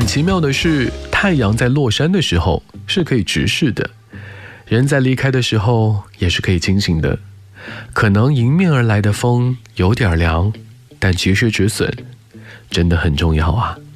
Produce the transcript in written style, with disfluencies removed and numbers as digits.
很奇妙的是，太阳在落山的时候是可以直视的，人在离开的时候也是可以清醒的。可能迎面而来的风有点凉，但及时止损真的很重要啊。